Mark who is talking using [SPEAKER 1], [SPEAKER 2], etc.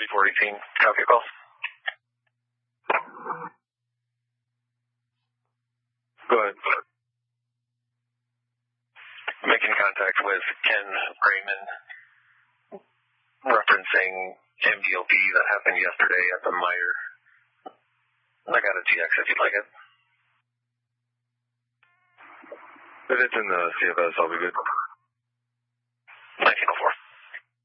[SPEAKER 1] 3418, copy call.
[SPEAKER 2] Go ahead.
[SPEAKER 1] Making contact with Ken Raymond, referencing MDLP that happened yesterday at the Meyer. I got a GX if you'd like it.
[SPEAKER 2] If it's in the CFS, I'll be good.